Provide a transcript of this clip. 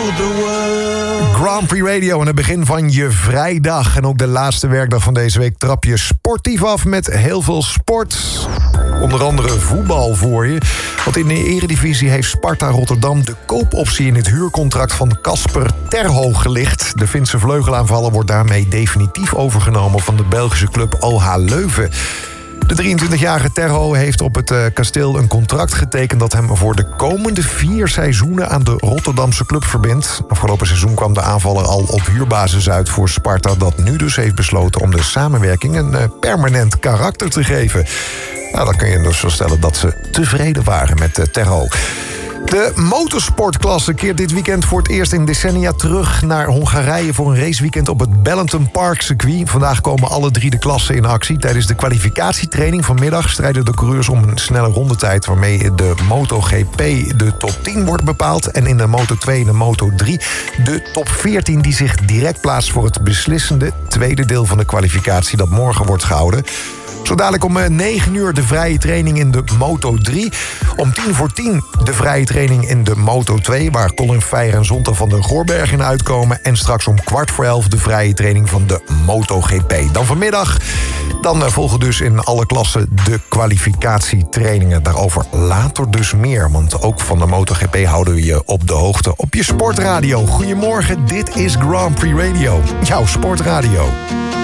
the world. Grand Prix Radio aan het begin van je vrijdag. En ook de laatste werkdag van deze week trap je sportief af met heel veel sport. Onder andere voetbal voor je. Want in de Eredivisie heeft Sparta Rotterdam de koopoptie in het huurcontract van Casper Terho gelicht. De Finse vleugelaanvaller wordt daarmee definitief overgenomen van de Belgische club OH Leuven. De 23-jarige Terho heeft op het kasteel een contract getekend dat hem voor de komende 4 seizoenen aan de Rotterdamse club verbindt. Afgelopen seizoen kwam de aanvaller al op huurbasis uit voor Sparta, dat nu dus heeft besloten om de samenwerking een permanent karakter te geven. Nou, dan kun je dus wel stellen dat ze tevreden waren met Terho. De motorsportklasse keert dit weekend voor het eerst in decennia terug naar Hongarije voor een raceweekend op het Bellington Park circuit. Vandaag komen alle 3 de klassen in actie. Tijdens de kwalificatietraining vanmiddag strijden de coureurs om een snelle rondetijd waarmee de MotoGP de top 10 wordt bepaald. En in de Moto2 en de Moto3 de top 14 die zich direct plaatst voor het beslissende tweede deel van de kwalificatie dat morgen wordt gehouden. Zo dadelijk om 9 uur de vrije training in de Moto3. Om 10:10 de vrije training in de Moto2... waar Colin Feyer en Zonta van der Goorberg in uitkomen. En straks om 11:15 de vrije training van de MotoGP. Dan vanmiddag volgen dus in alle klassen de kwalificatietrainingen. Daarover later dus meer. Want ook van de MotoGP houden we je op de hoogte op je sportradio. Goedemorgen, dit is Grand Prix Radio. Jouw sportradio.